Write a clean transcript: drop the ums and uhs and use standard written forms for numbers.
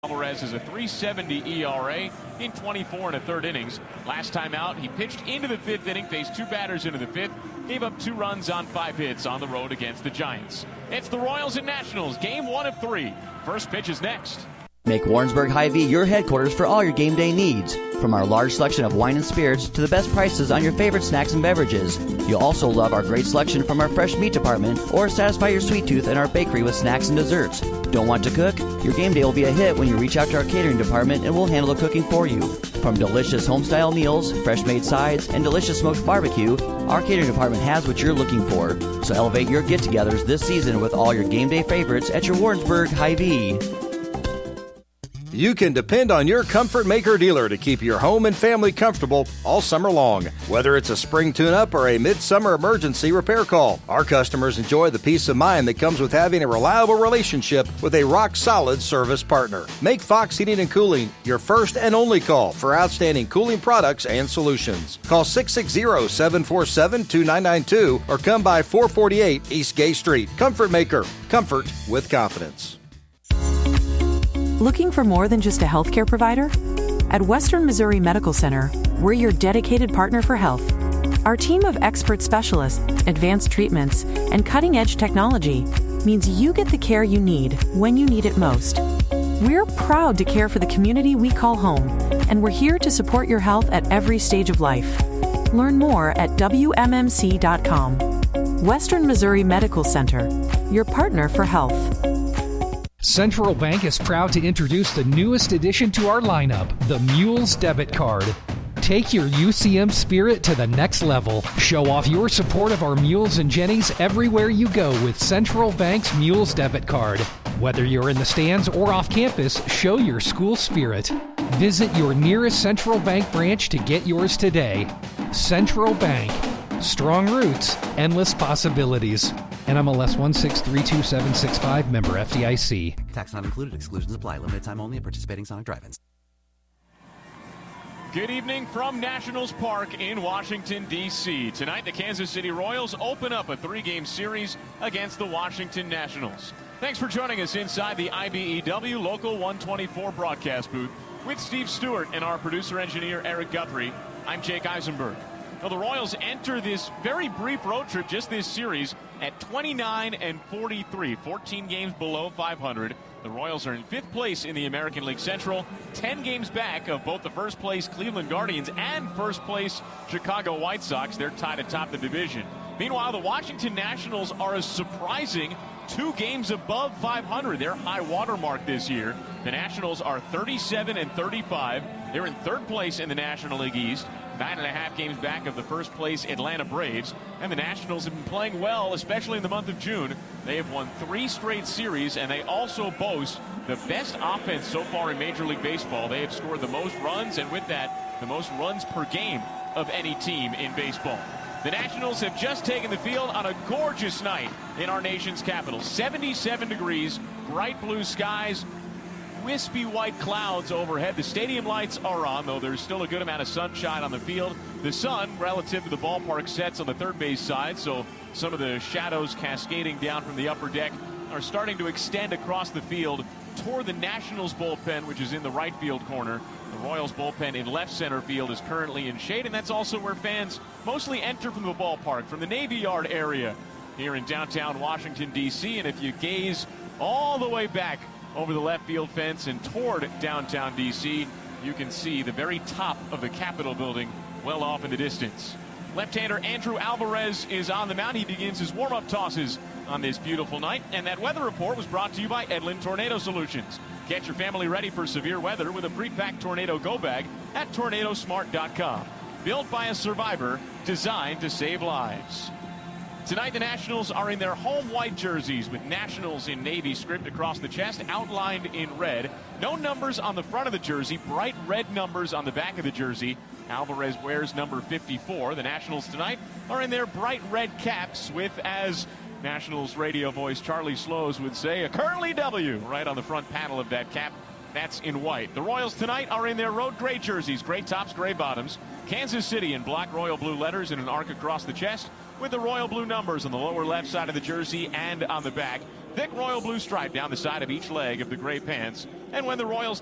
Alvarez has a 3.70 ERA in 24 and a third innings. Last time out, he pitched into the fifth inning, faced two batters into the fifth, gave up 2 runs on 5 hits on the road against the Giants. It's the Royals and Nationals, game 1 of 3. First pitch is next. Make Warrensburg Hy-Vee your headquarters for all your game day needs. From our large selection of wine and spirits to the best prices on your favorite snacks and beverages. You'll also love our great selection from our fresh meat department or satisfy your sweet tooth in our bakery with snacks and desserts. Don't want to cook? Your game day will be a hit when you reach out to our catering department and we'll handle the cooking for you. From delicious home-style meals, fresh-made sides, and delicious smoked barbecue, our catering department has what you're looking for. So elevate your get-togethers this season with all your game day favorites at your Warrensburg Hy-Vee. You can depend on your Comfort Maker dealer to keep your home and family comfortable all summer long. Whether it's a spring tune-up or a midsummer emergency repair call, our customers enjoy the peace of mind that comes with having a reliable relationship with a rock-solid service partner. Make Fox Heating and Cooling your first and only call for outstanding cooling products and solutions. Call 660-747-2992 or come by 448 East Gay Street. Comfort Maker. Comfort with confidence. Looking for more than just a healthcare provider? At Western Missouri Medical Center, we're your dedicated partner for health. Our team of expert specialists, advanced treatments, and cutting-edge technology means you get the care you need when you need it most. We're proud to care for the community we call home, and we're here to support your health at every stage of life. Learn more at WMMC.com. Western Missouri Medical Center, your partner for health. Central Bank is proud to introduce the newest addition to our lineup, the Mules Debit Card. Take your UCM spirit to the next level. Show off your support of our Mules and Jennies everywhere you go with Central Bank's Mules Debit Card. Whether you're in the stands or off campus, show your school spirit. Visit your nearest Central Bank branch to get yours today. Central Bank. Strong roots, endless possibilities. NMLS 1632765, member FDIC. Tax not included. Exclusions apply. Limited time only at participating Sonic drive-ins. Good evening from Nationals Park in Washington, D.C. Tonight, the Kansas City Royals open up a 3-game series against the Washington Nationals. Thanks for joining us inside the IBEW Local 124 broadcast booth with Steve Stewart and our producer-engineer Eric Guthrie. I'm Jake Eisenberg. Now, the Royals enter this very brief road trip, just this series, at 29-43, 14 games below 500. The Royals are in 5th place in the American League Central, 10 games back of both the first place Cleveland Guardians and first place Chicago White Sox. They're tied atop the division. Meanwhile, the Washington Nationals are a surprising 2 games above 500. Their high water mark this year. The Nationals are 37-35. They're in 3rd place in the National League East. 9.5 games back of the first place Atlanta Braves. And the Nationals have been playing well, especially in the month of June. They have won 3 straight series, and they also boast the best offense so far in Major League Baseball. They have scored the most runs, and with that, the most runs per game of any team in baseball. The Nationals have just taken the field on a gorgeous night in our nation's capital. 77 degrees, bright blue skies, wispy white clouds overhead. The stadium lights are on, though there's still a good amount of sunshine on the field. The sun, relative to the ballpark, sets on the third base side, so some of the shadows cascading down from the upper deck are starting to extend across the field toward the Nationals bullpen, which is in the right field corner. The Royals bullpen in left center field is currently in shade, and that's also where fans mostly enter from the ballpark, from the Navy Yard area here in downtown Washington, D.C. And if you gaze all the way back over the left field fence and toward downtown D.C., you can see the very top of the Capitol building well off in the distance. Left-hander Andrew Alvarez is on the mound. He begins his warm-up tosses on this beautiful night. And that weather report was brought to you by Edlin Tornado Solutions. Get your family ready for severe weather with a pre-packed Tornado Go Bag at tornadosmart.com. Built by a survivor, designed to save lives. Tonight, the Nationals are in their home white jerseys with Nationals in navy script across the chest, outlined in red. No numbers on the front of the jersey, bright red numbers on the back of the jersey. Alvarez wears number 54. The Nationals tonight are in their bright red caps with, as Nationals radio voice Charlie Slows would say, a Curly W right on the front panel of that cap. That's in white. The Royals tonight are in their road gray jerseys, gray tops, gray bottoms. Kansas City in black royal blue letters and an arc across the chest, with the royal blue numbers on the lower left side of the jersey and on the back. thick royal blue stripe down the side of each leg of the gray pants. And when the Royals